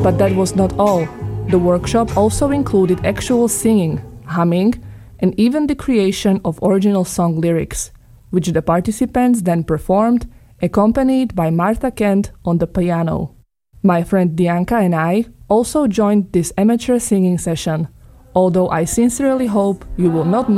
But that was not all. The workshop also included actual singing, humming, and even the creation of original song lyrics, which the participants then performed, accompanied by Martha Kent on the piano. My friend Dianka and I also joined this amateur singing session, although I sincerely hope you will not